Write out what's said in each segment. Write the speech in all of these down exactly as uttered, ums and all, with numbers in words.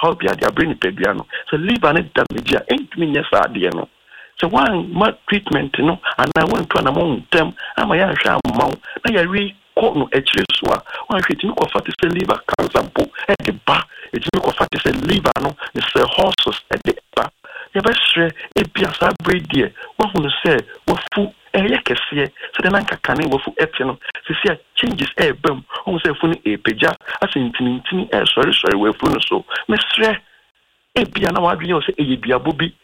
how be their brain peduano. So liver and damage ain't mean yes idea no. So one my treatment no and I went to an among them and my young mount. Now I really call no actually so one treating of fat is liver cancer at the bar. It's no fat is a liver no it's a horses at the bar. You best share a piazza breed dear. What will say what food a yakesi so the nanka canning what for epsilon. See changes a boom almost a funny a peja as in tini air sorry sorry we're full so Mister A piano wadri or say a bia bobby.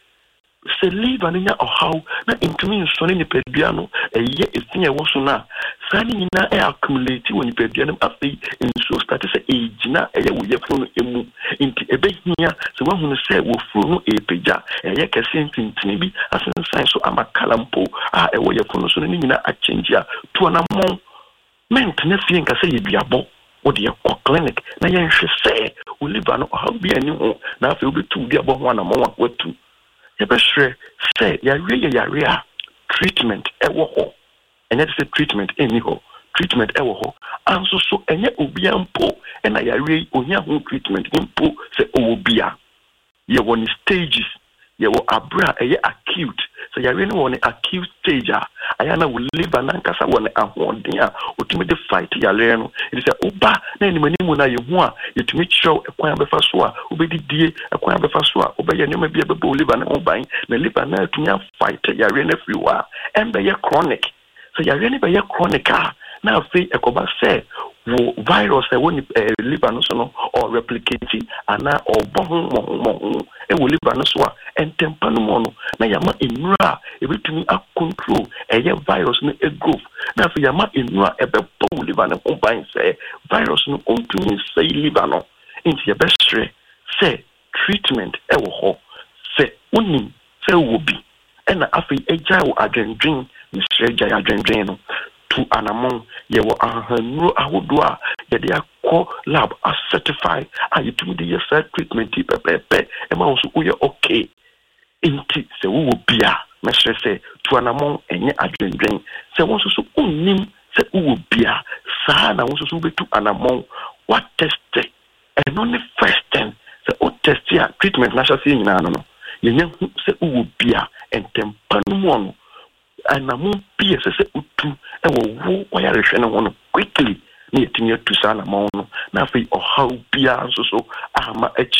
Se live and or how na intimi nsone ni peduano e ye esia wo so na sani nyina e accumulate woni peduano afi nso start say e gina e ye wo ye funu emu inti ebe hia se wo hunu se wo funu e peja e ye kese ntintini bi asensan so amakala mpo a e wo ye funu so ni nyina a change a to na mon ment na fie nka se ye biabo wo de ko clinic na ye nhwe se wo live no how bi ani ho na afi obetu biabo ho na mo watu Yabesre say ya really ya rea treatment ewo ho enya say treatment eni ho treatment ewo ho anso so enya obia mpo ena ya rea onya ho treatment mpo say obia ye won stages ye wo abra eye acute so ya really won acute stage aya na we live anankasa won ahoden a otumi de fight ya le no it say oba na eni manimu na ye ho a yetumi chow ekwan befa so a obedi die ekwan befa so a obeye nyoma bia bebo live na oban na live na atunya fight ya really na friwa embe ye chronic so ya really be ye chronic a na afi ekoba say wo virus e woni liver no so no or replicate ana or bon mo e wo liver no so a entempa no mo no na yama enura e betumi a control e ye virus no e growth na afi yama enura e be bo liver no combine say virus no ontumi say liver no inti ye bestre say treatment e wo ho say unim say wo bi e na afi eja wo adwendwen ni streja ya adwendwen no to anamon ye wo ahanro ahodoa ye de akọ lab as certified a you to the first treatment pepepe e ma so uye okay inti se wo bia me say to anamon enye adwendwen se won so unnim se wo bia sa na won so betu anamon what test and only first time se o test ya treatment na shasi nyina no ye nya se wo bia entempa no mo and I'm P S S utu e wo wo ya rehwe ne ho quickly na yetinya tu sana ma no na fe o how bia so so ama